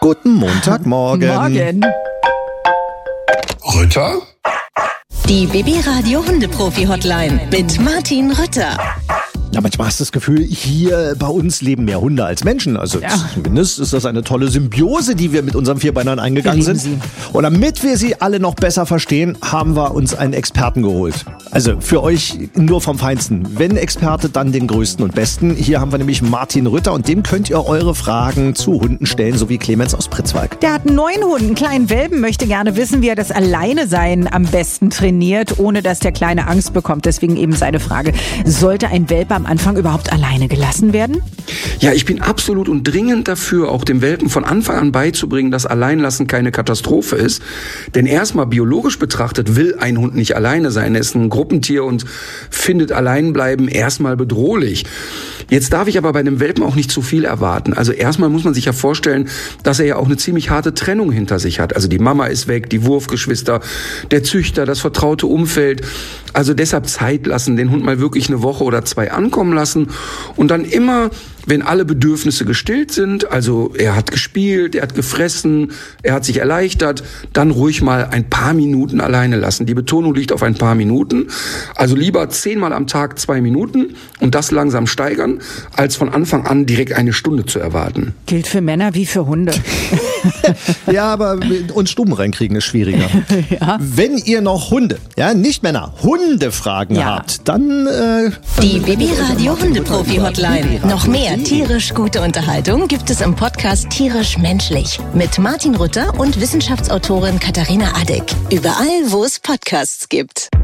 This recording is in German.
Guten Montagmorgen. Morgen. Rütter? Die Baby-Radio Hundeprofi-Hotline mit Martin Rütter. Ja, manchmal hast du das Gefühl, hier bei uns leben mehr Hunde als Menschen. Also zumindest ist das eine tolle Symbiose, die wir mit unseren Vierbeinern eingegangen sind. Und damit wir sie alle noch besser verstehen, haben wir uns einen Experten geholt. Also für euch nur vom Feinsten. Wenn Experte, dann den größten und besten. Hier haben wir nämlich Martin Rütter und dem könnt ihr eure Fragen zu Hunden stellen, so wie Clemens aus Pritzwalk. Der hat einen neuen Hund, einen kleinen Welpen, möchte gerne wissen, wie er das Alleine-Sein am besten trainiert, ohne dass der Kleine Angst bekommt. Deswegen eben seine Frage, sollte ein Welpe am Anfang überhaupt alleine gelassen werden? Ja, ich bin absolut und dringend dafür, auch dem Welpen von Anfang an beizubringen, dass Alleinlassen keine Katastrophe ist. Denn erstmal biologisch betrachtet will ein Hund nicht alleine sein. Er ist ein Gruppentier und findet Alleinbleiben erstmal bedrohlich. Jetzt darf ich aber bei dem Welpen auch nicht zu viel erwarten. Also erstmal muss man sich ja vorstellen, dass er ja auch eine ziemlich harte Trennung hinter sich hat. Also die Mama ist weg, die Wurfgeschwister, der Züchter, das vertraute Umfeld. Also deshalb Zeit lassen, den Hund mal wirklich eine Woche oder 2 ankommen lassen und dann immer, wenn alle Bedürfnisse gestillt sind, also er hat gespielt, er hat gefressen, er hat sich erleichtert, dann ruhig mal ein paar Minuten alleine lassen. Die Betonung liegt auf ein paar Minuten. Also lieber 10-mal am Tag 2 Minuten und das langsam steigern, als von Anfang an direkt 1 Stunde zu erwarten. Gilt für Männer wie für Hunde. Ja, aber uns Stuben reinkriegen ist schwieriger. Ja. Wenn ihr noch Hunde, ja, nicht Männer, Hundefragen habt, dann... Die Baby-Radio Hundeprofi-Hotline. Noch mehr tierisch gute Unterhaltung gibt es im Podcast Tierisch Menschlich mit Martin Rütter und Wissenschaftsautorin Katharina Adick. Überall, wo es Podcasts gibt.